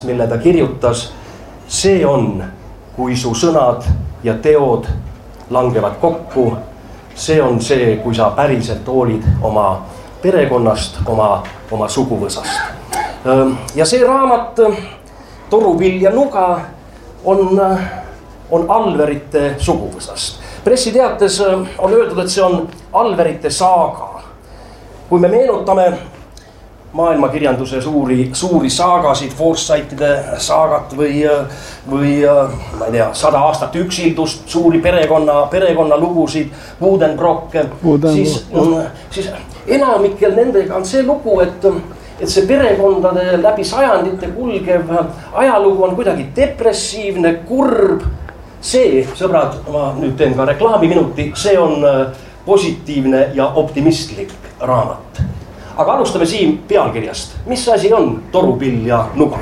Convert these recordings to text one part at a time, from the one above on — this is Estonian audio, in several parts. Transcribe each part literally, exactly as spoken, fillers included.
mille ta kirjutas, see on, kui su sõnad ja teod langevad kokku, see on see, kui sa päriselt hoolid oma perekonnast, oma, oma suguvõsast. Ja see raamat Torupill ja nuga on, on Alverite suguvõsast. Pressiteates on öeldud, et see on Alverite saaga. Kui me meenutame maailmakirjanduse suuri, suuri saagasid, Forsythide saagat või, või ma ei tea, sada aastat üksildust, suuri perekonna, perekonna lugusid, Buddenbrocke, siis, siis enamikel nendega on see lugu, et, et see perekondade läbi sajandite kulgev ajalugu on kuidagi depressiivne, kurb. See, sõbrad, ma nüüd teen ka reklaamiminuti, see on positiivne ja optimistlik raamat. Aga alustame siin pealkirjast. Mis asi on Torupill ja nuga?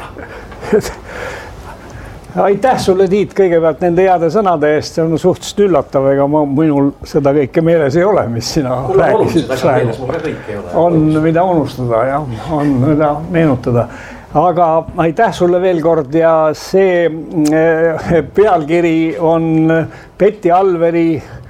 Aitäh sulle, Tiit, kõigepealt nende heade sõnade eest. See on suhteliselt üllatav, ega ma, minul seda kõike meeles ei ole, mis sina mul rääkisid. Meeles, mul kõik ei ole. On mida unustada, jah, on mida meenutada. Aga aitäh sulle veel kord ja see pealkiri on Betty Alveri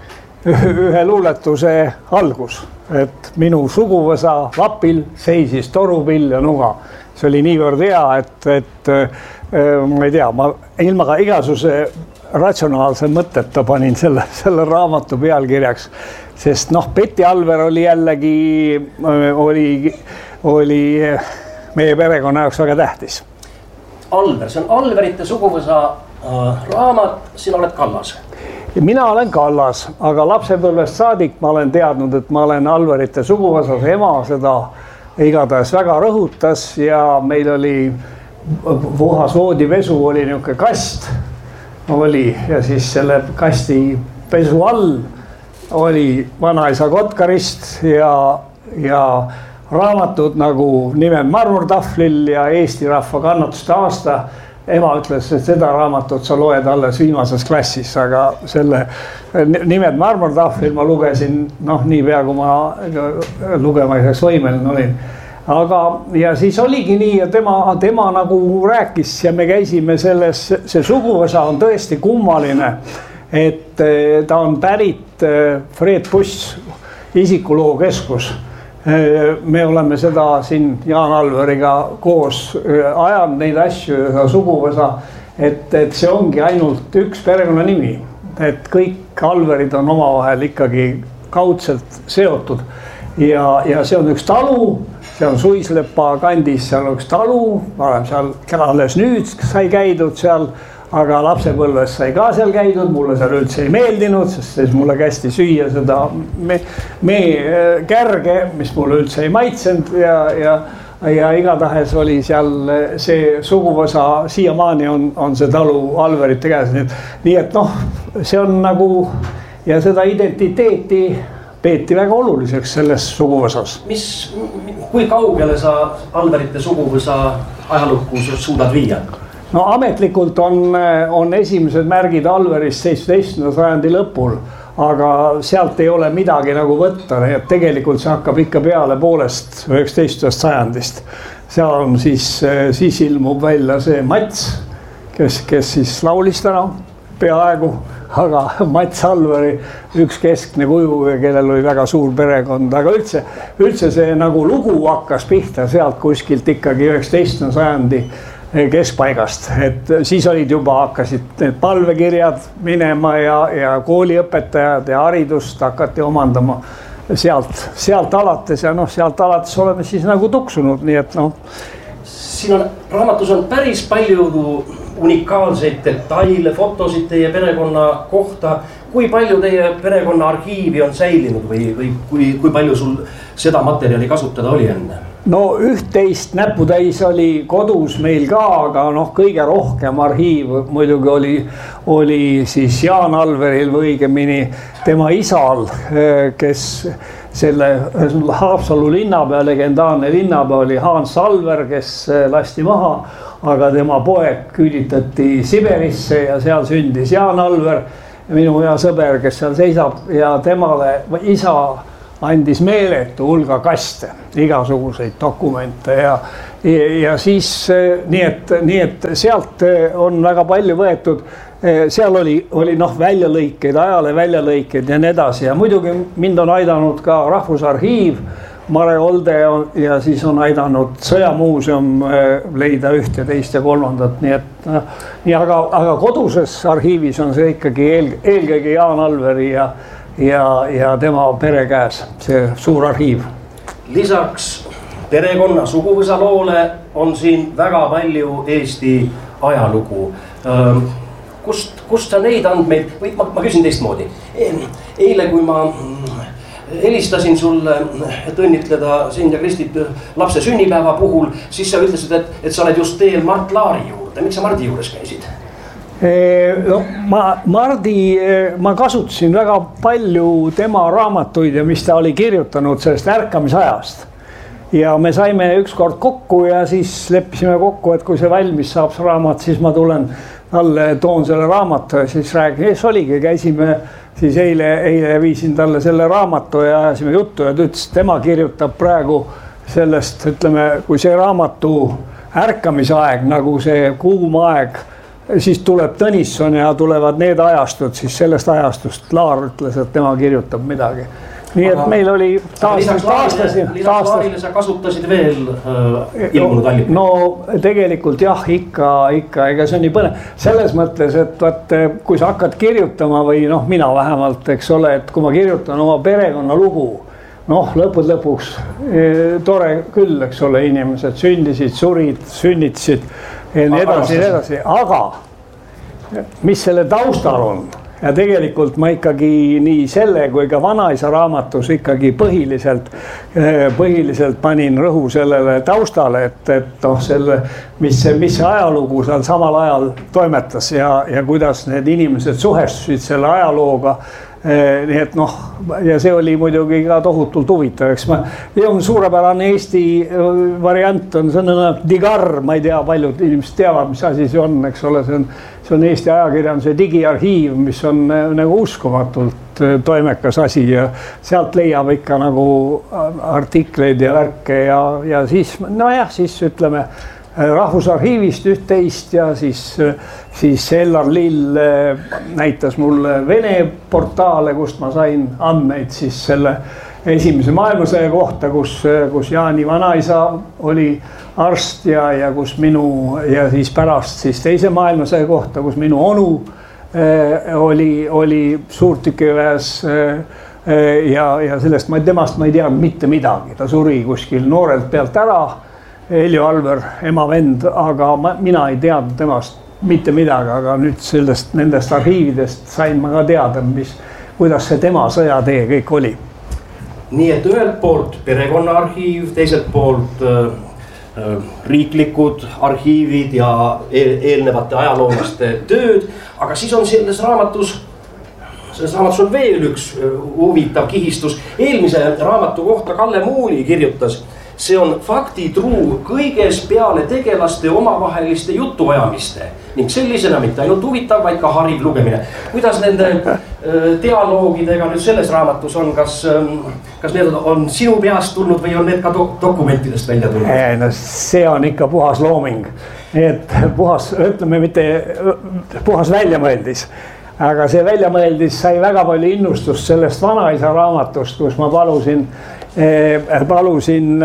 ühe luuletuse algus. Et minu suguvõsa Vapil seisis Torupill ja nuga. See oli niivõrd hea, et, et ma ei tea, ma ilma ka igasuse ratsionaalse mõtteta panin selle, selle raamatu pealkirjaks. Sest noh, Betty Alver oli jällegi, oli, oli meie perekonna jaoks väga tähtis. Alver, see on Alverite suguvõsa raamat, sina oled Kallas. Mina olen Kallas, aga lapsepõlvest saadik ma olen teadnud, et ma olen Alverite suguvõsas. Ema seda igatahes väga rõhutas ja meil oli puhas voodipesu, oli niisugune kast oli ja siis selle kasti pesu all oli vanaisa Kotkarist ja, ja raamatud nagu Nimed marmortahvlil ja Eesti rahva kannatuste aasta. Ema ütles, et seda raamatut sa loed alles viimases klassis, aga selle Nimed marmortahvlil ma lugesin, noh, nii pea kui ma lugemiseks võimeline olin. Aga ja siis oligi nii ja tema, tema nagu rääkis ja me käisime selles, see suguvõsa on tõesti kummaline, et ta on pärit Fred Buss isikuloo keskus. Me oleme seda siin Jaan Alveriga koos ajanud neid asju ja suguvõsa, et, et see ongi ainult üks perekonna nimi. Et kõik Alverid on omavahel ikkagi kaudselt seotud ja, ja see on üks talu, see on Suislepa kandis, seal on üks talu, ma olen seal alles nüüd sai käidud seal, aga lapsepõlves sai ka seal käidud, mulle seal üldse ei meeldinud, sest siis mulle kästi süüa seda me, me kärge, mis mulle üldse ei maitsenud ja, ja, ja igatahes oli seal see suguvõsa, siiamaani on, on see talu Alverite käes. Nii et noh, see on nagu ja seda identiteeti peeti väga oluliseks selles suguvõsas. Mis, kui kaugele sa Alverite suguvõsa ajalukku suudad viia? No ametlikult on, on esimesed märgid Alverist seitsmeteistkümnenda sajandi lõpul, aga sealt ei ole midagi nagu võtta, et tegelikult see hakkab ikka peale poolest üheksateistkümnendast sajandist. Seal on siis, siis ilmub välja see Mats, kes, kes siis laulis täna peaaegu, aga Mats Alveri üks keskne kuju, kellel oli väga suur perekond, aga üldse, üldse see nagu lugu hakkas pihta sealt kuskilt ikkagi üheksateistkümnenda sajandi keskpaigast, et siis olid juba hakkasid need palvekirjad minema ja, ja kooliõpetajad ja haridust hakati omandama sealt, sealt alates ja noh, sealt alates oleme siis nagu tuksunud, nii et noh. Siin on, raamatus on päris palju unikaalseid detaile, fotosid teie perekonna kohta. Kui palju teie perekonna arhiivi on säilinud või, või kui, kui palju sul seda materjali kasutada oli enne? No üht-teist näputäis oli kodus meil ka, aga noh, kõige rohkem arhiiv muidugi oli, oli siis Jaan Alveril või õigemini tema isal, kes selle Haapsalu linnapea, legendaarne linnapea oli Hans Alver, kes lasti maha, aga tema poeg küüditati Siberisse ja seal sündis Jaan Alver, minu hea sõber, kes seal seisab ja temale isa andis meeletu hulga kaste, igasuguseid dokumente ja, ja siis nii, et, nii et sealt on väga palju võetud. Seal oli, oli noh, väljalõikeid, ajale väljalõikeid ja nii edasi ja muidugi mind on aidanud ka Rahvusarhiiv, Mare Olde on, ja siis on aidanud Sõjamuuseum leida üht ja teist ja kolmandat, nii et nii, aga, aga koduses arhiivis on see ikkagi eel, eelkõige Jaan Alveri ja, ja, ja tema pere käes, see suur arhiiv. Lisaks perekonna suguvõsa loole on siin väga palju Eesti ajalugu. Kust, kust sa neid andmeid, või ma, ma küsin teistmoodi. Eile, kui ma helistasin sulle, et õnnitleda sind ja Kristit lapse sünnipäeva puhul, siis sa ütlesid, et, et sa oled just teel Mart Laari juurde. Miks sa Mardi juures käisid? No, ma, Mardi, ma kasutasin väga palju tema raamatuid ja mis ta oli kirjutanud sellest ärkamisajast. Ja me saime ükskord kokku ja siis leppisime kokku, et kui see valmis saab see raamat, siis ma tulen talle, toon selle raamatu ja siis räägin, ees oligi, käisime siis eile, eile viisin talle selle raamatu ja ajasime juttu ja ta ütles, tema kirjutab praegu sellest, ütleme, kui see raamatu ärkamisaeg, nagu see kuum aeg, siis tuleb Tõnisson ja tulevad need ajastud, siis sellest ajastust Laar ütles, et tema kirjutab midagi. Nii et meil oli taastas, taastasin. Lisaks Laarile sa kasutasid veel äh, ilmunud allikaid? No tegelikult jah, ikka, ikka, ega see on nii põnev. Selles mõttes, et vaat, kui sa hakkad kirjutama või noh, mina vähemalt, eks ole, et kui ma kirjutan oma perekonna lugu, noh, lõpud lõpuks e, tore küll, eks ole, inimesed sündisid, surid, sünnitasid ja nii edasi, edasi, aga mis selle taustal on? Ja tegelikult ma ikkagi nii selle kui ka Vanaisa raamatus ikkagi põhiliselt, põhiliselt panin rõhu sellele taustale, et, et noh, selle, mis see, mis see ajalugu seal samal ajal toimetas ja, ja kuidas need inimesed suhestusid selle ajalooga. Nii et noh, ja see oli muidugi ka tohutult huvitav, eks ma, on suurepärane Eesti variant on sõna Digar, ma ei tea, paljud inimesed teavad, mis asi see on, eks ole, see on, see on Eesti ajakirjanduse digiarhiiv, mis on nagu uskumatult toimekas asi ja sealt leiab ikka nagu artikleid ja värke ja, ja siis, nojah, siis ütleme, Rahvusarhiivist üht-teist ja siis, siis Ellar Lill näitas mulle Vene portaale, kust ma sain andmeid siis selle esimese maailmasõja kohta, kus, kus Jaani vanaisa oli arst ja, ja kus minu ja siis pärast siis teise maailmasõja kohta, kus minu onu eh, oli, oli suurtükiväes eh, ja, ja sellest ma, temast ma ei teadnud mitte midagi, ta suri kuskil noorelt pealt ära. Heljo Alver, ema vend, aga ma, mina ei teadnud temast mitte midagi, aga nüüd sellest, nendest arhiividest sain ma ka teada, mis, kuidas see tema sõjatee kõik oli. Nii et ühelt poolt perekonnaarhiiv, teiselt poolt äh, riiklikud arhiivid ja eel, eelnevate ajaloolaste tööd, aga siis on selles raamatus, selles raamatus on veel üks huvitav kihistus. Eelmise raamatu kohta Kalle Muuli kirjutas, see on faktitruu kõiges peale tegelaste omavaheliste jutuajamiste ning sellisena mitte ainult huvitav, vaid ka hariv lugemine. Kuidas nende dialoogidega nüüd selles raamatus on, kas, kas need on sinu peast tulnud või on need ka do dokumentidest välja tulnud? No, see on ikka puhas looming, et puhas, ütleme mitte puhas väljamõeldis. Aga see väljamõeldis sai väga palju innustust sellest Vanaisa raamatust, kus ma palusin palusin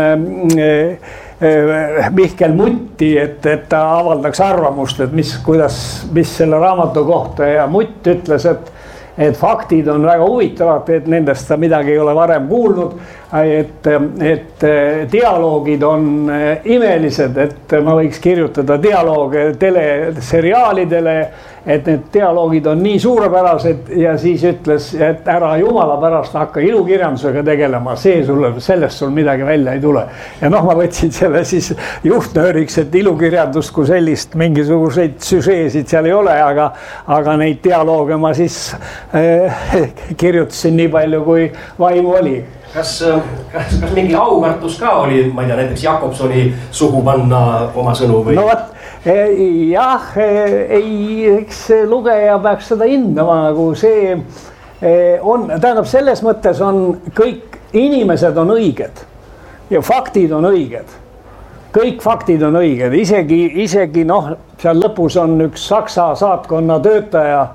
Mihkel Mutti, et, et ta avaldaks arvamust, et mis, kuidas, mis selle raamatu kohta ja Mutt ütles, et, et faktid on väga huvitavad, et nendest ta midagi ei ole varem kuulnud, et, et dialoogid on imelised, et ma võiks kirjutada dialooge teleseriaalidele, et need dialoogid on nii suurepärased ja siis ütles, et ära jumala pärast hakka ilukirjandusega tegelema, see sulle, sellest sul midagi välja ei tule. Ja noh, ma võtsin selle siis juhtnööriks, et ilukirjandust kui sellist mingisuguseid süžeesid seal ei ole, aga, aga neid dialooge ma siis äh, kirjutasin nii palju, kui vaimu oli. Kas, kas, kas mingi aukartus ka oli, ma ei tea, näiteks Jakobsoni suhu panna oma sõnu või? No võt, jah, ei, eks lugeja peaks seda hindama, nagu see on, tähendab selles mõttes on kõik inimesed on õiged ja faktid on õiged. kõik faktid on õiged, isegi, isegi noh, seal lõpus on üks Saksa saatkonna töötaja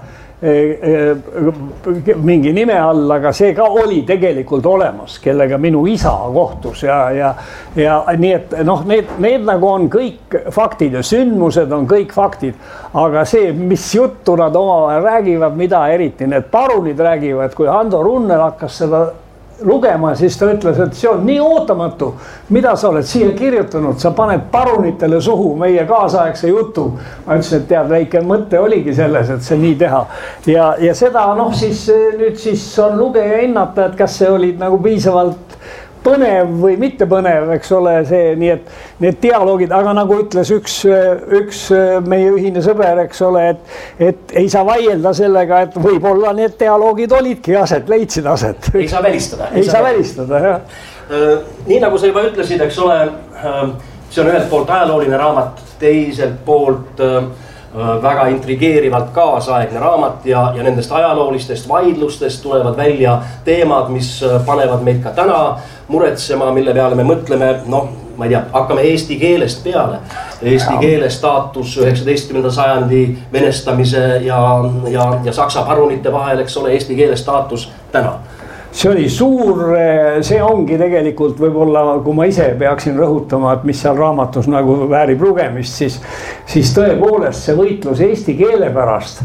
mingi nime all, aga see ka oli tegelikult olemas, kellega minu isa kohtus ja, ja, ja nii et noh, need, need nagu on kõik faktid ja sündmused on kõik faktid, aga see, mis juttu nad omavahel räägivad, mida eriti need parunid räägivad, kui Hando Runnel hakkas seda lugema, siis ta ütles, et see on nii ootamatu, mida sa oled siia kirjutanud, sa paned parunitele suhu meie kaasaegse jutu. Ma ütlesin, et tead, väike mõte oligi selles, et see nii teha. Ja, ja seda noh, siis nüüd siis on lugeja hinnata, et kas see olid nagu piisavalt põnev või mitte põnev, eks ole, see, nii et need dialoogid, aga nagu ütles üks, üks meie ühine sõber, eks ole, et, et ei saa vaielda sellega, et võib-olla need dialoogid olidki aset, leidsid aset. Ei saa välistada. Ei, ei saa, saa välistada, jah. Nii nagu sa juba ütlesid, eks ole, see on ühelt poolt ajalooline raamat, teiselt poolt väga intrigeerivalt kaasaegne raamat ja, ja nendest ajaloolistest vaidlustest tulevad välja teemad, mis panevad meid ka täna muretsema, mille peale me mõtleme, noh, ma ei tea, hakkame eesti keelest peale. Eesti ja. Keele staatus üheksateistkümnenda sajandi venestamise ja, ja, ja saksa parunite vahel, eks ole, eesti keele staatus täna. See oli suur, see ongi tegelikult võib-olla, kui ma ise peaksin rõhutama, et mis seal raamatus nagu väärib lugemist, siis, siis tõepoolest see võitlus eesti keele pärast,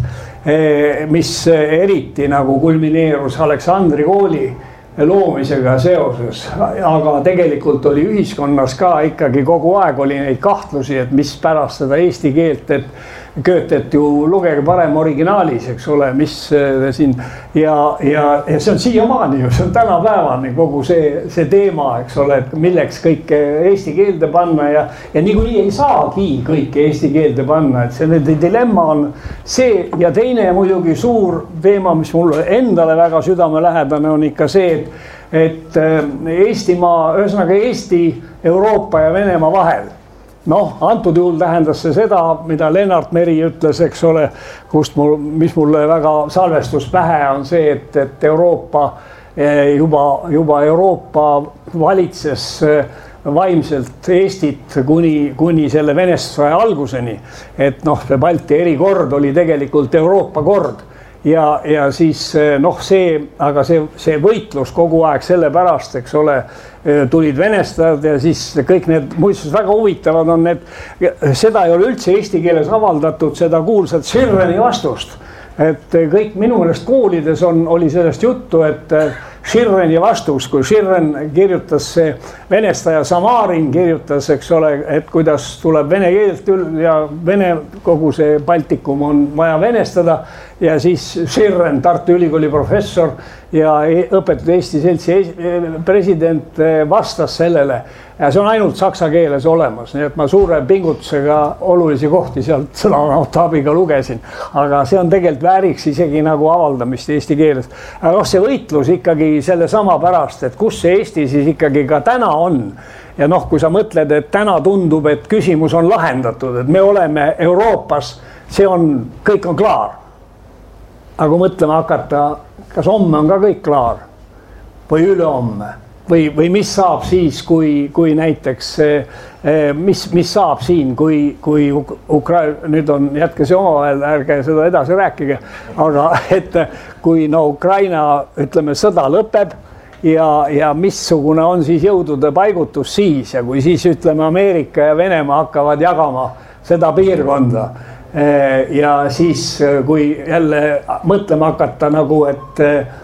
mis eriti nagu kulmineerus Aleksandri kooli loomisega seoses, aga tegelikult oli ühiskonnas ka ikkagi kogu aeg oli neid kahtlusi, et mis pärast seda eesti keelt, et Goethet ju lugege parem originaalis, eks ole, mis siin ja, ja, ja see on siiamaani ju, see on tänapäevani kogu see, see teema, eks ole, et milleks kõike eesti keelde panna ja, ja niikuinii ei saagi kõike eesti keelde panna, et see dilemma on see ja teine muidugi suur teema, mis mulle endale väga südamelähedane on ikka see, et, et Eestimaa, ühesõnaga Eesti, Euroopa ja Venemaa vahel. Noh, antud juhul tähendas see seda, mida Lennart Meri ütles, eks ole, kust mul, mis mulle väga salvestus pähe on see, et, et Euroopa juba, juba Euroopa valitses vaimselt Eestit kuni, kuni selle venestuse alguseni. Et noh, see Balti erikord oli tegelikult Euroopa kord. Ja, ja siis noh, see, aga see, see võitlus kogu aeg selle pärast, eks ole, tulid venestajad ja siis kõik need, muidsest väga huvitavad on need, seda ei ole üldse eesti keeles avaldatud, seda kuulsat Schirreni vastust. Et kõik minu meelest koolides on, oli sellest juttu, et Schirreni vastus, kui Schirren kirjutas see venestaja Samarin kirjutas, eks ole, et kuidas tuleb vene keelt ja vene kogu see Baltikum on vaja venestada ja siis Schirren, Tartu Ülikooli professor ja õpetatud Eesti Seltsi president vastas sellele ja see on ainult saksa keeles olemas, nii et ma suure pingutusega olulisi kohti sealt sõnaraamatu abiga lugesin, aga see on tegelikult vääriks isegi nagu avaldamist eesti keeles. Aga noh, see võitlus ikkagi selle sama pärast, et kus see Eesti siis ikkagi ka täna on ja noh, kui sa mõtled, et täna tundub, et küsimus on lahendatud, et me oleme Euroopas, see on, kõik on klaar. Aga kui mõtlema hakata, kas homme on ka kõik klaar või ülehomme või, või mis saab siis, kui, kui näiteks, mis, mis saab siin, kui, kui Ukraina, nüüd on jätke see omavahel, ärge seda edasi rääkige, aga et kui no Ukraina, ütleme, sõda lõpeb ja, ja missugune on siis jõudude paigutus siis ja kui siis ütleme Ameerika ja Venemaa hakkavad jagama seda piirkonda ja siis, kui jälle mõtlema hakata nagu, et,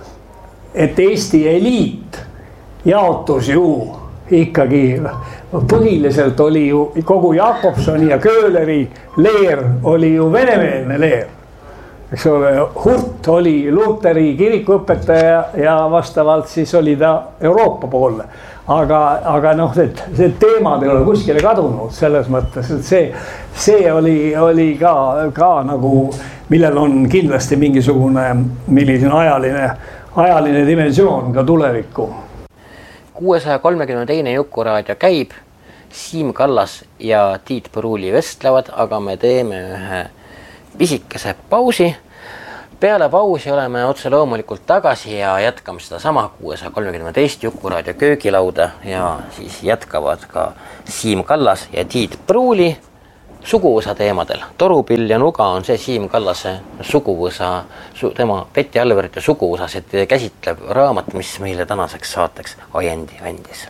et Eesti eliit jaotus ju ikkagi põhiliselt oli ju kogu Jakobsoni ja Köhleri leer oli ju venemeelne leer. Eks ole, Hurt oli Luteri kirikuõpetaja ja vastavalt siis oli ta Euroopa poolne. Aga, aga noh, et see teemad ei ole kuskile kadunud selles mõttes, et see, see oli, oli ka, ka nagu, millel on kindlasti mingisugune milline ajaline, ajaline dimensioon ka tulevikku. kuuesaja kolmekümne teine Jukuraadio käib, Siim Kallas ja Tiit Põruuli vestlevad, aga me teeme ühe pisikese pausi. Peale pausi oleme otse loomulikult tagasi ja jätkame seda sama kuuesaja kolmekümne teist Jukuraadio köögilauda ja siis jätkavad ka Siim Kallas ja Tiit Pruuli suguvõsa teemadel. Torupill ja nuga on see Siim Kallase suguvõsa, tema Betty Alverite suguvõsasid käsitlev raamat, mis meile tänaseks saateks ajendi andis.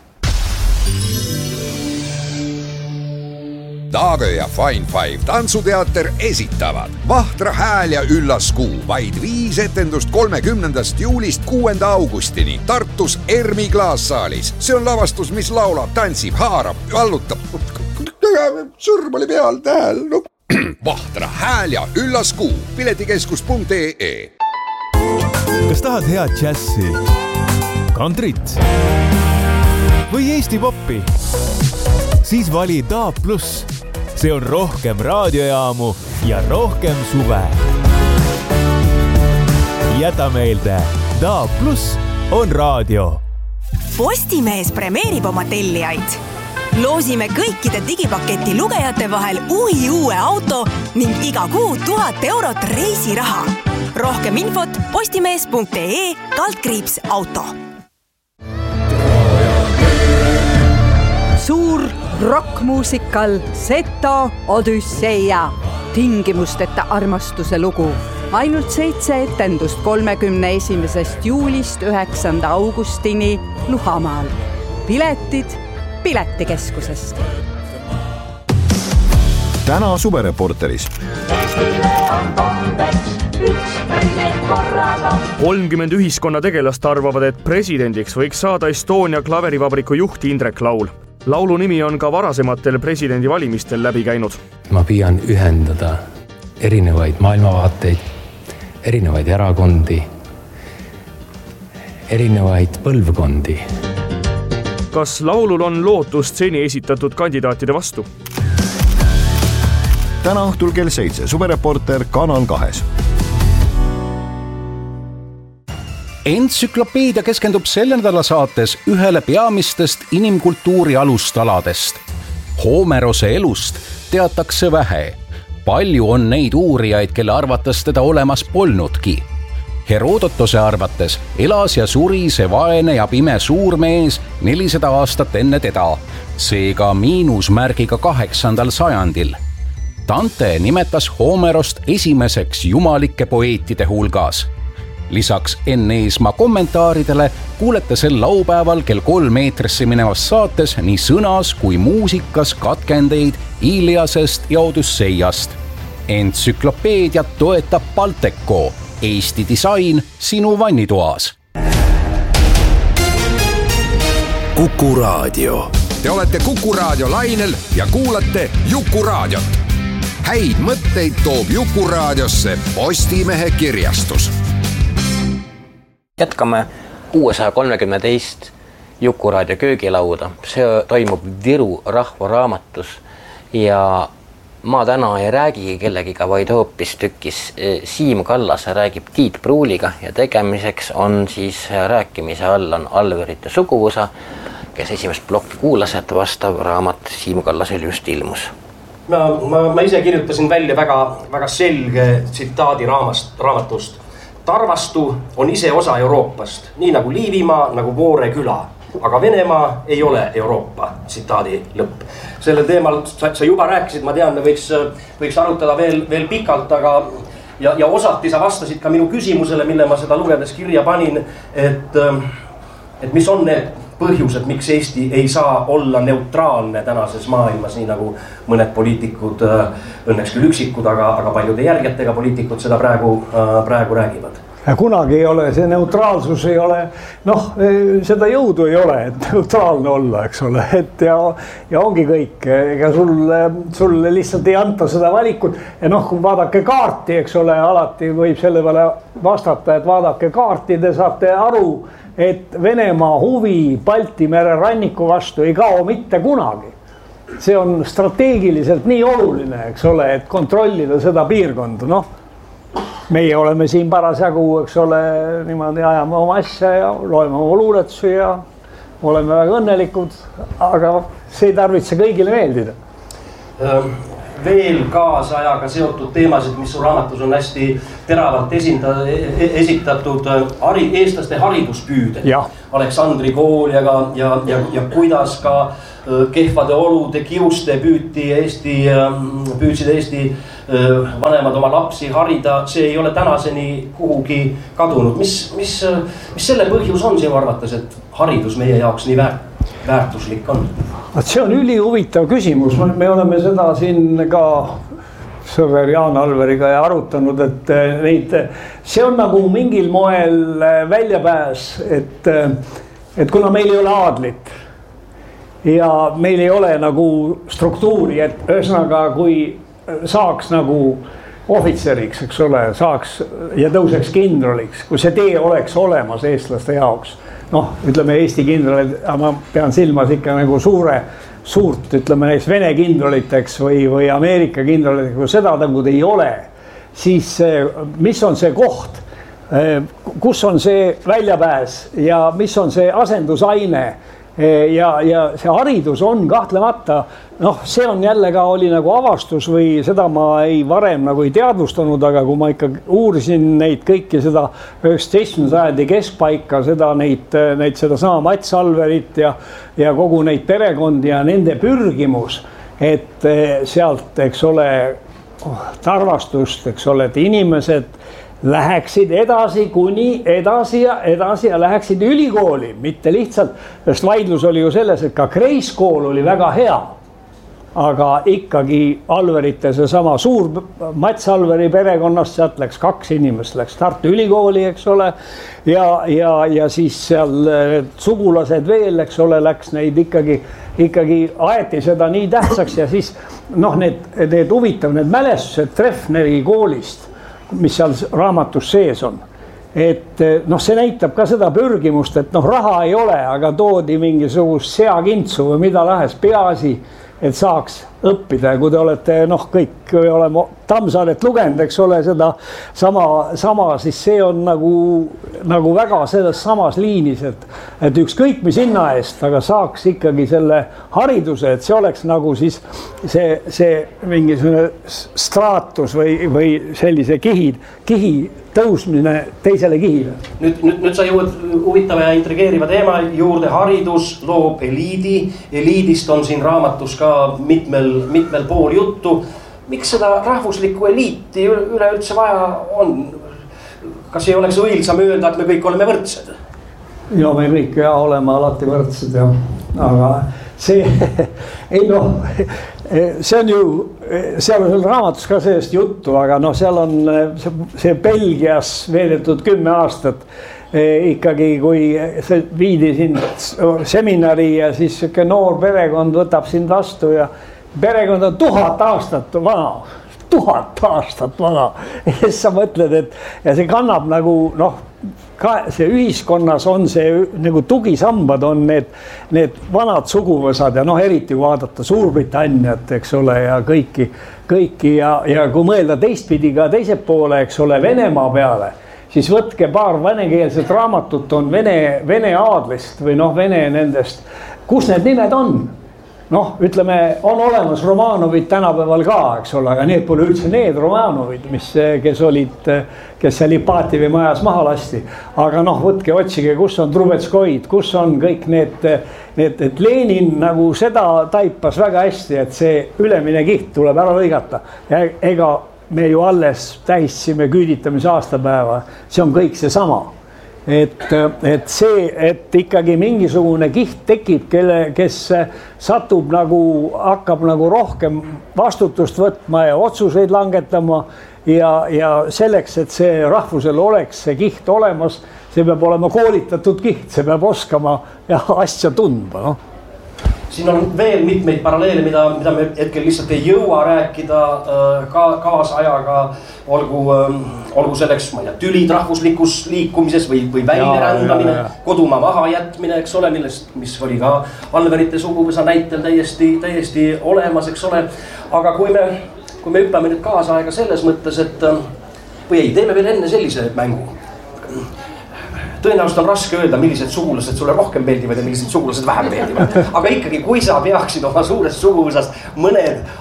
Taagö ja Fine Five tantsuteater esitavad Vahtra hääl ja üllas kuu, vaid viis etendust kolmekümnendast juulist kuuenda augustini Tartus Ermi klaassaalis. See on lavastus, mis laulab, tantsib, haarab, vallutab. Sõrm oli peal tähel. No. Vahtra hääl ja üllas kuu, piletikeskus punkt ee. Kas tahad head džässi, kantrit või Eesti poppi? Siis vali Daab Plus. See on rohkem raadiojaamu ja rohkem suve. Jäta meelde, Daab Plus on raadio. Postimees premeerib oma tellijaid. Loosime kõikide digipaketi lugejate vahel uhi uue auto ning iga kuu tuhat eurot reisiraha. Rohkem infot postimees punkt ee kaldkriips auto. Suur rockmuusikal Seto Odüsseia, tingimusteta armastuse lugu. Ainult seitse etendust kolmekümne esimesest juulist üheksanda augustini Luhamaal. Piletid piletikeskusest. Täna Suvereporteris. kolmkümmend ühiskonna tegelast arvavad, et presidendiks võiks saada Estonia klaverivabriku juht Indrek Laul. Laulu nimi on ka varasematel presidendi valimistel läbi käinud. Ma püüan ühendada erinevaid maailmavaateid, erinevaid erakondi, erinevaid põlvkondi. Kas laulul on lootust seni esitatud kandidaatide vastu? Täna õhtul kell seitse Suvereporter Kanal kahes. Entsüklopeedia keskendub selle nädala saates ühele peamistest inimkultuuri alustaladest. Homerose elust teatakse vähe. Palju on neid uurijaid, kelle arvates teda olemas polnudki. Herodotose arvates elas ja suri see vaene ja pime suurmees nelisada aastat enne teda, seega miinusmärgiga kaheksandal sajandil. Dante nimetas Homerost esimeseks jumalike poeetide hulgas. Lisaks Enn Eesmaa kommentaaridele kuulete sel laupäeval kell kolm meetrisse minevas saates nii sõnas kui muusikas katkendeid Iliasest ja Odüsseiast. Entsüklopeediat toetab Balteco, Eesti disain sinu vannitoas. Kuku Raadio. Te olete Kuku Raadio lainel ja kuulate Juku Raadiot. Häid mõtteid toob Juku Raadiosse Postimehe kirjastus. Jätkame kuuesaja kolmekümne teist Jukuraadio köögilauda. See toimub Viru rahvaraamatus ja ma täna ei räägi kellegiga, vaid hoopis tükis Siim Kallas räägib Tiit Pruuliga ja tegemiseks on siis rääkimise all on Alverite suguvõsa, kes esimest plokki kuulas, et vastav raamat Siim Kallasel just ilmus. Ma, ma, ma ise kirjutasin välja väga, väga selge tsitaadi raamast, raamatust. Tarvastu on ise osa Euroopast, nii nagu Liivimaa, nagu Voore küla, aga Venemaa ei ole Euroopa, tsitaadi lõpp. Selle teemal sa, sa juba rääkisid, ma tean, me võiks, võiks arutada veel, veel pikalt, aga ja, ja osati sa vastasid ka minu küsimusele, mille ma seda lugedes kirja panin, et, et mis on need põhjused, miks Eesti ei saa olla neutraalne tänases maailmas, nii nagu mõned poliitikud, õnneks küll üksikud, aga, aga paljude järgetega poliitikud seda praegu, praegu räägivad. Ja kunagi ei ole, see neutraalsus ei ole, noh, seda jõudu ei ole, et neutraalne olla, eks ole, et ja, ja ongi kõik, ega sulle, sulle lihtsalt ei anta seda valikut ja noh, kui vaadake kaarti, eks ole, alati võib selle peale vastata, et vaadake kaarti, te saate aru, et Venemaa huvi Balti mere ranniku vastu ei kao mitte kunagi. See on strateegiliselt nii oluline, eks ole, et kontrollida seda piirkonda, noh. Meie oleme siin parasjagu, eks ole, niimoodi ajame oma asja ja loeme oma luuletusi ja oleme väga õnnelikud, aga see ei tarvitse kõigile meeldida. veel kaasajaga seotud teemasid, mis su raamatus on hästi teravalt esinda, esitatud hari, eestlaste hariduspüüded. Aleksandri kool ja, ja, ja, ja kuidas ka kehvade olude kiuste püüti Eesti, püüdsid Eesti vanemad oma lapsi harida, see ei ole tänaseni kuhugi kadunud. Mis, mis, mis selle põhjus on sinu arvates, et haridus meie jaoks nii väärt, väärtuslik on? See on üli huvitav küsimus, me oleme seda siin ka sõber Jaan Alveriga ja arutanud, et neid, see on nagu mingil moel väljapääs, et, et kuna meil ei ole aadlit ja meil ei ole nagu struktuuri, et ühesõnaga kui saaks nagu ohvitseriks, eks ole, saaks ja tõuseks kindraliks, kui see tee oleks olemas eestlaste jaoks. Noh, ütleme Eesti kindralid, ma pean silmas ikka nagu suure, suurt, ütleme näiteks Vene kindraliteks või, või Ameerika kindraliteks, kui seda nagu ei ole, siis mis on see koht, kus on see väljapääs ja mis on see asendusaine ja, ja see haridus on kahtlemata, noh, see on jälle ka oli nagu avastus või seda ma ei varem nagu ei teadvustanud, aga kui ma ikka uurisin neid kõiki seda üheksateistkümnenda sajandi keskpaika, seda neid, neid seda sama Mats Alverit ja, ja kogu neid perekondi ja nende pürgimus, et sealt, eks ole, tarvastust, eks ole, et inimesed läheksid edasi kuni edasi ja edasi ja läheksid ülikooli, mitte lihtsalt, sest vaidlus oli ju selles, et ka Kreiskool oli väga hea, aga ikkagi Alverite see sama suur Mats Alveri perekonnast, sealt läks kaks inimest, läks Tartu ülikooli, eks ole, ja, ja, ja siis seal sugulased veel, eks ole, läks neid ikkagi, ikkagi aeti seda nii tähtsaks ja siis noh, need, need huvitav, need mälestused Treffneri koolist, mis seal raamatus sees on. Et noh, see näitab ka seda pürgimust, et noh, raha ei ole, aga toodi mingisugust seakintsu või mida lahes peaasi, et saaks õppida ja kui te olete noh, kõik oleme Tammsaaret lugenud, eks ole, seda sama, sama, siis see on nagu, nagu väga selles samas liinis, et, et ükskõik mis hinna eest, aga saaks ikkagi selle hariduse, et see oleks nagu siis see, see mingisugune straatus või, või sellise kihi, kihi tõusmine teisele kihile. Nüüd, nüüd, nüüd sa jõuad huvitava ja intrigeeriva teema juurde, haridus loob eliidi, eliidist on siin raamatus ka mitmel, mitmel pool juttu. Miks seda rahvuslikku eliiti üleüldse vaja on? Kas ei oleks õilsam öelda, et me kõik oleme võrdsed? Ja me kõik ja oleme alati võrdsed, ja. Aga see, ei noh, see on ju, seal on raamatus ka sellest juttu, aga noh, seal on see, see Belgias veedetud kümme aastat ikkagi, kui see viidi siin seminari ja siis siuke noor perekond võtab sind vastu ja perekond on tuhat aastat vana, tuhat aastat vana. Ja siis sa mõtled, et ja see kannab nagu noh, ka see ühiskonnas on see nagu tugisambad on need, need vanad suguvõsad ja noh, eriti kui vaadata Suurbritanniat, eks ole, ja kõiki, kõiki ja, ja kui mõelda teistpidi ka teiselt poole, eks ole, Venemaa peale, siis võtke paar venekeelset raamatut on Vene, Vene aadlist või noh, Vene nendest, kus need nimed on? Noh, ütleme, on olemas Romanovid tänapäeval ka, eks ole, aga need pole üldse need Romanovid, mis, kes olid, kes seal Ipativi majas maha lasti. Aga noh, võtke, otsige, kus on Trubetskoid, kus on kõik need, need, et Lenin nagu seda taipas väga hästi, et see ülemine kiht tuleb ära lõigata. Ja ega me ju alles tähistsime küüditamise aastapäeva, see on kõik see sama. Et, et see, et ikkagi mingisugune kiht tekib, kelle, kes satub nagu, hakkab nagu rohkem vastutust võtma ja otsuseid langetama ja, ja selleks, et see rahvusel oleks see kiht olemas, see peab olema koolitatud kiht, see peab oskama ja asja tundma, noh. Siin on veel mitmeid paralleele, mida, mida me hetkel lihtsalt ei jõua rääkida ka, kaasajaga, olgu, olgu selleks, ma ei tea, tülid rahvuslikus liikumises või, või väljarändamine, kodumaa maha jätmine, eks ole, millest, mis oli ka Alverite suguvõsa näitel täiesti, täiesti olemas, eks ole. Aga kui me, kui me hüppame nüüd kaasaega selles mõttes, et või ei, teeme veel enne sellise mängu. Tõenäoliselt on raske öelda, millised sugulased sulle rohkem meeldivad ja millised sugulased vähem meeldivad. Aga ikkagi, kui sa peaksid oma suurest suguvõsast mõned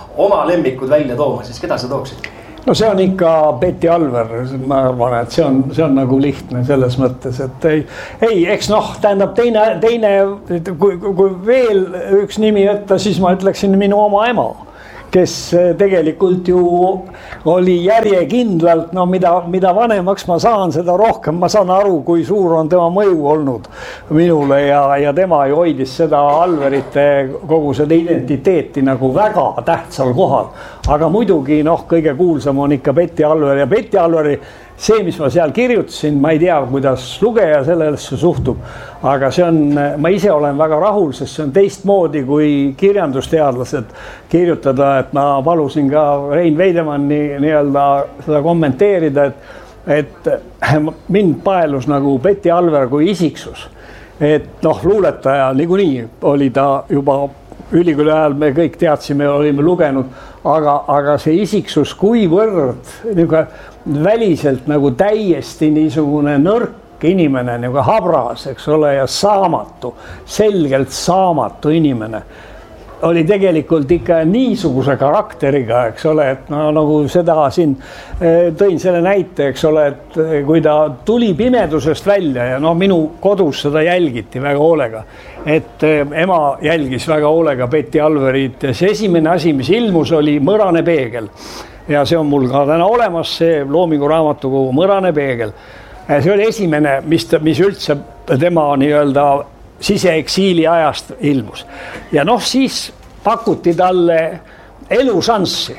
oma lemmikud välja tooma, siis keda sa tooksid? No see on ikka Betty Alver, ma arvan, et see on, see on nagu lihtne selles mõttes, et ei, ei, eks noh, tähendab teine, teine, kui, kui veel üks nimi võtta, siis ma ütleksin minu oma ema, kes tegelikult ju oli järjekindlalt, no mida, mida vanemaks ma saan, seda rohkem ma saan aru, kui suur on tema mõju olnud minule ja, ja tema ju hoidis seda Alverite kogu seda identiteeti nagu väga tähtsal kohal. Aga muidugi noh, kõige kuulsam on ikka Betty Alver ja Betty Alveri see, mis ma seal kirjutasin, ma ei tea, kuidas lugeja sellesse suhtub, aga see on, ma ise olen väga rahul, sest see on teistmoodi kui kirjandusteadlased kirjutada, et ma palusin ka Rein Veidemanni nii-öelda seda kommenteerida, et, et mind paelus nagu Betty Alver kui isiksus. Et noh, luuletaja niikuinii oli ta juba ülikooli ajal, me kõik teadsime, olime lugenud, aga, aga see isiksus kuivõrd niisugune väliselt nagu täiesti niisugune nõrk inimene, nagu habras, eks ole, ja saamatu, selgelt saamatu inimene. Oli tegelikult ikka niisuguse karakteriga, eks ole, et no, nagu seda siin tõin selle näite, eks ole, et kui ta tuli pimedusest välja ja no minu kodus seda jälgiti väga hoolega, et ema jälgis väga hoolega Betty Alverit ja see esimene asi, mis ilmus, oli Mõrane peegel. Ja see on mul ka täna olemas, see Loomingu raamatukogu Mõrane peegel. See oli esimene, mis, mis üldse tema nii-öelda siseeksiili ajast ilmus. Ja noh, siis pakuti talle elusanssi,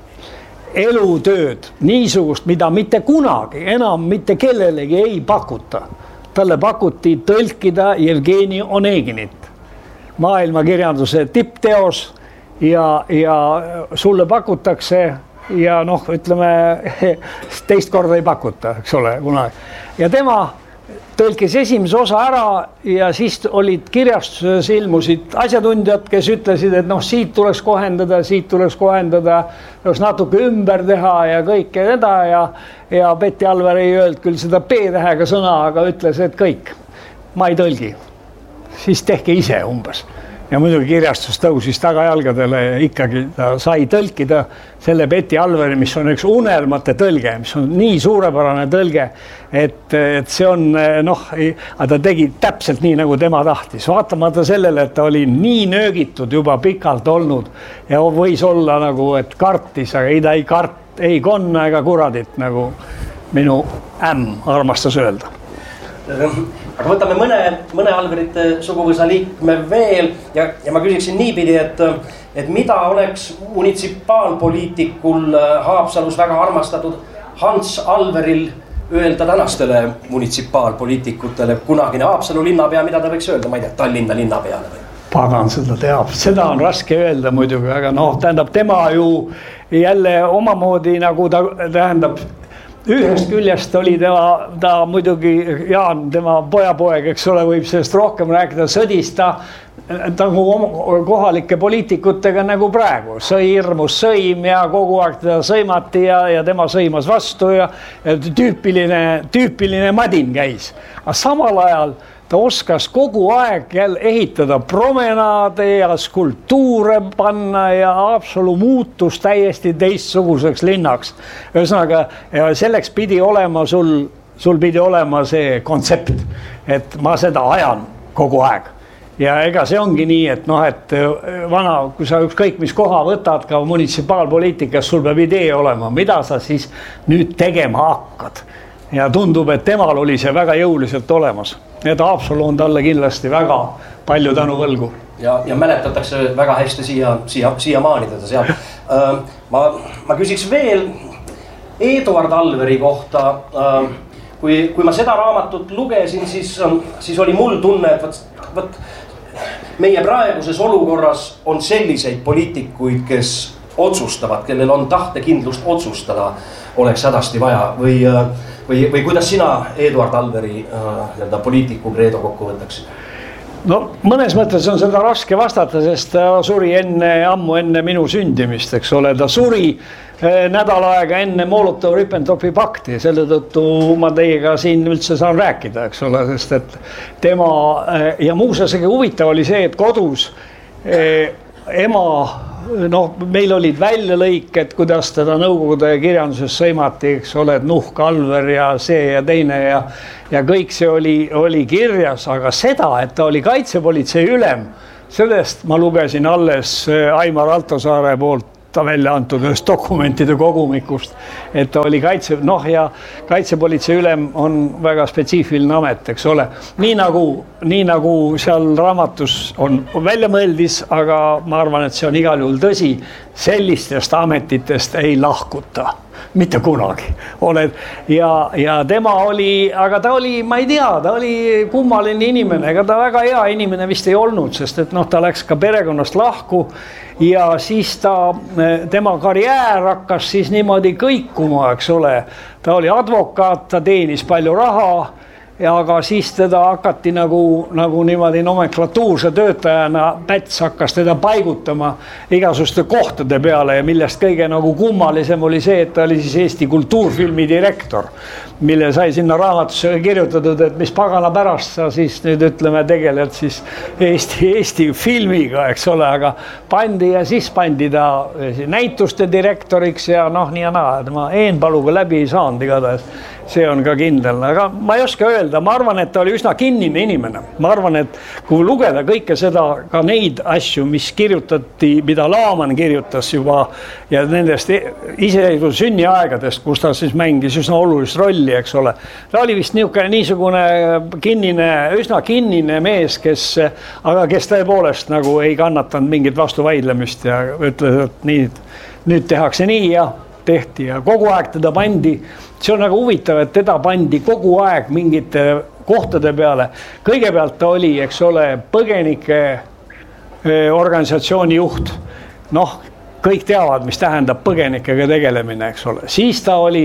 elutööd, niisugust, mida mitte kunagi enam mitte kellelegi ei pakuta. Talle pakuti tõlkida Jevgeni Oneginit, maailmakirjanduse tippteos ja, ja sulle pakutakse ja noh, ütleme, teist korda ei pakuta, eks ole, kunagi. Ja tema tõlkis esimese osa ära ja siis olid kirjastuses ilmusid asjatundjad, kes ütlesid, et noh, siit tuleks kohendada, siit tuleks kohendada, natuke ümber teha ja kõike seda ja, ja Betty Alver ei öelnud küll seda P-tähega sõna, aga ütles, et kõik, ma ei tõlgi, siis tehke ise umbes. Ja muidugi kirjastus tõusis tagajalgadele ja ikkagi ta sai tõlkida selle Betty Alveri, mis on üks unelmate tõlge, mis on nii suurepärane tõlge, et, et see on, noh, ta tegi täpselt nii, nagu tema tahtis. Vaatamata sellele, et ta oli nii nöögitud juba pikalt olnud ja võis olla nagu, et kartis, aga ei ta ei kart, ei konna ega kuradit, nagu minu ämm armastas öelda. Aga võtame mõne, mõne Alverite suguvõsa liikme veel ja, ja ma küsiksin niipidi, et, et mida oleks munitsipaalpoliitikul Haapsalus väga armastatud Hans Alveril öelda tänastele munitsipaalpoliitikutele, kunagine Haapsalu linnapea, mida ta võiks öelda, ma ei tea, Tallinna linnapeale või? Pagan seda teab, seda on raske öelda muidugi, aga noh, tähendab tema ju jälle omamoodi nagu ta tähendab, ühest küljest oli tema, ta muidugi Jaan, tema pojapoeg, eks ole, võib sellest rohkem rääkida, sõdis ta nagu kohalike poliitikutega nagu praegu. Sõi hirmus sõim ja kogu aeg teda sõimati ja, ja tema sõimas vastu ja, ja tüüpiline, tüüpiline madin käis. Aga samal ajal ta oskas kogu aeg jälle ehitada promenaade ja skulptuure panna ja Haapsalu muutus täiesti teistsuguseks linnaks. Ühesõnaga, selleks pidi olema sul, sul pidi olema see kontsept, et ma seda ajan kogu aeg. Ja ega see ongi nii, et noh, et vana, kui sa ükskõik mis koha võtad ka munitsipaalpoliitikas, sul peab idee olema, mida sa siis nüüd tegema hakkad. Ja tundub, et temal oli see väga jõuliselt olemas. Need Haapsalu on talle kindlasti väga palju tänu võlgu. Ja, ja mäletatakse väga hästi siia, siia, siia maanidada seal. Ma, ma küsiks veel Eduard Alveri kohta. Kui, kui ma seda raamatut lugesin, siis, siis oli mul tunne, et võt, võt, meie praeguses olukorras on selliseid poliitikuid, kes otsustavad, kellel on tahtekindlust otsustada, oleks hädasti vaja või Või, või kuidas sina Eduard Alveri äh, poliitiku kreedo kokku võtaksid? No mõnes mõttes on seda raske vastata, sest ta suri enne, ammu enne minu sündimist, eks ole. Ta suri äh, nädal aega enne Molotov-Ribbentropi pakti, selle tõttu ma teiega siin üldse saan rääkida, eks ole, sest et tema äh, ja muuseas huvitav oli see, et kodus äh, ema noh, meil olid väljalõiked, kuidas teda Nõukogude kirjanduses sõimati, eks ole, Nuhk Alver ja see ja teine ja, ja kõik see oli, oli kirjas, aga seda, et ta oli kaitsepolitsei ülem, sellest ma lugesin alles Aimar Altosaare poolt ta välja antud ühest dokumentide kogumikust, et ta oli kaitse, noh ja kaitsepolitsei ülem on väga spetsiifiline amet, eks ole. Nii nagu, nii nagu seal raamatus on väljamõeldis, aga ma arvan, et see on igal juhul tõsi, sellistest ametitest ei lahkuta. Mitte kunagi oled ja, ja tema oli, aga ta oli, ma ei tea, ta oli kummaline inimene, ega ta väga hea inimene vist ei olnud, sest et noh, ta läks ka perekonnast lahku ja siis ta, tema karjäär hakkas siis niimoodi kõikuma, eks ole. Ta oli advokaat, ta teenis palju raha ja aga siis teda hakati nagu, nagu niimoodi nomenklatuurse töötajana, Päts hakkas teda paigutama igasuguste kohtade peale ja millest kõige nagu kummalisem oli see, et ta oli siis Eesti kultuurfilmi direktor, mille sai sinna raamatusse kirjutatud, et mis pagana pärast sa siis nüüd ütleme tegeled siis Eesti, Eesti filmiga, eks ole, aga pandi ja siis pandi ta näituste direktoriks ja noh, nii ja naa, ma Eenpaluga läbi ei saanud igatahes. See on ka kindel, aga ma ei oska öelda, ma arvan, et ta oli üsna kinnine inimene. Ma arvan, et kui lugeda kõike seda, ka neid asju, mis kirjutati, mida Laaman kirjutas juba ja nendest iseseisvuse sünniaegadest, kus ta siis mängis üsna olulist rolli, eks ole. Ta oli vist niisugune, niisugune kinnine, üsna kinnine mees, kes, aga kes tõepoolest nagu ei kannatanud mingit vastuvaidlemist ja ütles, et nii, nüüd tehakse nii ja tehti ja kogu aeg teda pandi. See on nagu huvitav, et teda pandi kogu aeg mingite kohtade peale. Kõigepealt ta oli, eks ole, põgenike organisatsiooni juht. Noh, kõik teavad, mis tähendab põgenikega tegelemine, eks ole. Siis ta oli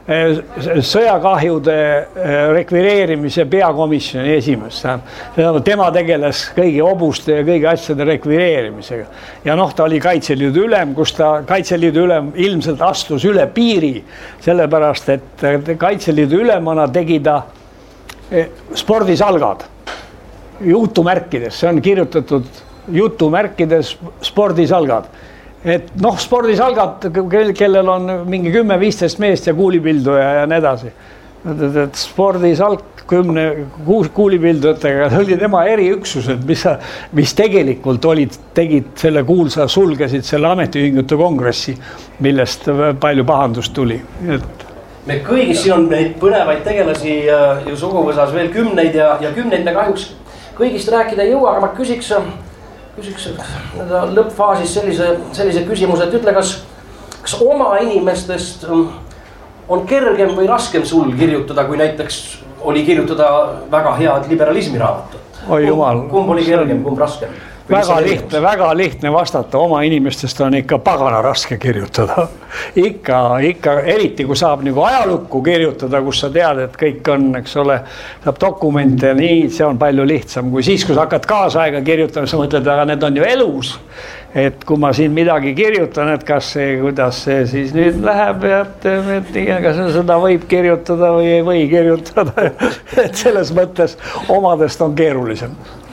sõjakahjude rekvireerimise peakomisjoni esimees. Tema tegeles kõigi obuste ja kõigi asjade rekvireerimisega. Ja noh, ta oli Kaitseliidu ülem, kus ta Kaitseliidu ülem ilmselt astus üle piiri, sellepärast, et Kaitseliidu ülemana tegi ta spordisalgad jutumärkides. See on kirjutatud jutumärkides spordisalgad. Et noh, spordisalgad, kellel on mingi kümme viisteist meest ja kuulipilduja ja nii edasi. Et spordisalk kümne kuulipildujatega, see oli tema eriüksused, mis, mis tegelikult olid, tegid selle kuulsa, sulgesid selle ametiühingute kongressi, millest palju pahandust tuli. Et... Me kõigis siin on neid põnevaid tegelasi ju suguvõsas veel kümneid ja, ja kümneid me kahjuks kõigist rääkida ei jõua, aga ma küsiks... Küsiks lõppfaasis sellise, sellise küsimuse, et ütle, kas, kas oma inimestest on kergem või raskem sul kirjutada, kui näiteks oli kirjutada väga head liberalismi raamatut? Oi jumal. Kumb oli kergem, kumb raskem? Väga lihtne, väga lihtne vastata, oma inimestest on ikka pagana raske kirjutada. Ikka, ikka, eriti kui saab nagu ajalukku kirjutada, kus sa tead, et kõik on, eks ole, saab dokumente ja nii, see on palju lihtsam. Kui siis, kui sa hakkad kaasaega kirjutama, sa mõtled, aga need on ju elus. Et kui ma siin midagi kirjutan, et kas see, kuidas see siis nüüd läheb, et, et kas seda võib kirjutada või ei või kirjutada. Et selles mõttes omadest on keerulisem.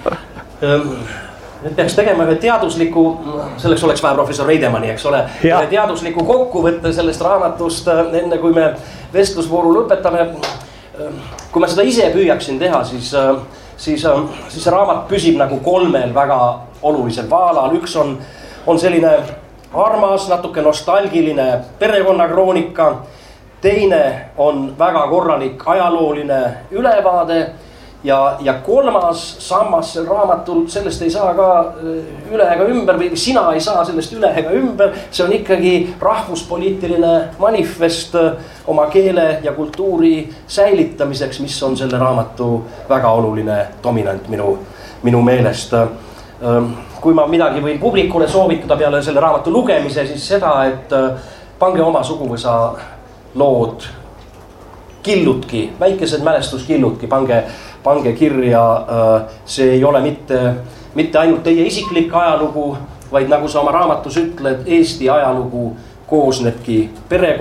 Nüüd peaks tegema ühe teadusliku, selleks oleks vaja professor Veidemanni, eks ole, teadusliku kokkuvõtte sellest raamatust, enne kui me vestlusvooru lõpetame. Kui ma seda ise püüaksin teha, siis, siis, siis see raamat püsib nagu kolmel väga olulisel vaalal. Üks on, on selline armas, natuke nostalgiline perekonnakroonika. Teine on väga korralik ajalooline ülevaade. Ja, ja kolmas sammas raamatul, sellest ei saa ka üle ega ümber või sina ei saa sellest üle ega ümber. See on ikkagi rahvuspoliitiline manifest oma keele ja kultuuri säilitamiseks, mis on selle raamatu väga oluline dominant minu, minu meelest. Kui ma midagi võin publikule soovitada peale selle raamatu lugemise, siis seda, et pange oma suguvõsa lood killutki, väikesed mälestuskillutki, pange pange kirja, see ei ole mitte, mitte ainult teie isiklik ajalugu, vaid nagu sa oma raamatus ütled, Eesti ajalugu koosnebki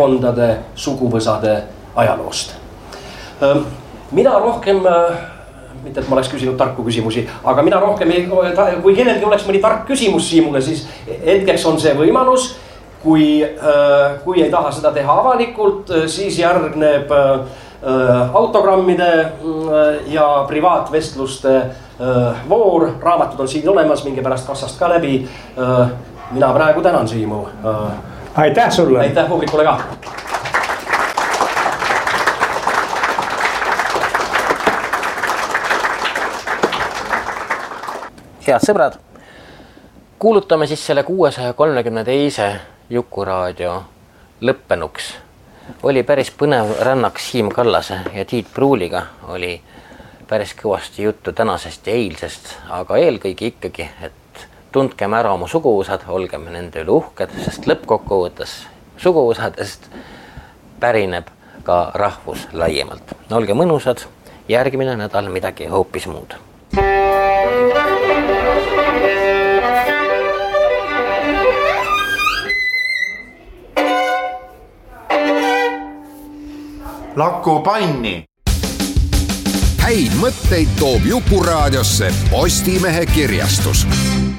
perekondade, suguvõsade ajaloost. Mida rohkem mitte et ma oleks küsinud tarku küsimusi, aga mina rohkem ei, kui kellelgi oleks mõni tark küsimus Siimule, siis hetkeks on see võimalus. Kui, kui ei taha seda teha avalikult, siis järgneb autogrammide ja privaatvestluste voor. Raamatud on siin olemas, minge pärast kassast ka läbi. Mina praegu tänan Siimu. Aitäh sulle. Aitäh publikule ka. Head sõbrad, kuulutame siis selle kuuesaja kolmekümne teise Jukuraadio lõppenuks. Oli päris põnev rännak Siim Kallase ja Tiit Pruuliga, oli päris kõvasti juttu tänasest ja eilsest, aga eelkõige ikkagi, et tundkem ära oma suguvõsad, olgem nende üle uhked, sest lõppkokkuvõttes suguvõsadest pärineb ka rahvus laiemalt. Olge mõnusad, järgmine nädal midagi hoopis muud. Laku panni. Häid mõtteid toob Jukuraadiosse Postimehe kirjastus.